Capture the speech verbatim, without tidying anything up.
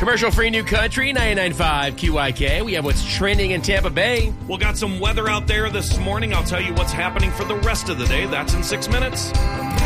Commercial-free New Country, ninety-nine point five Q I K. We have what's trending in Tampa Bay. We'll got some weather out there this morning. I'll tell you what's happening for the rest of the day. That's in six minutes.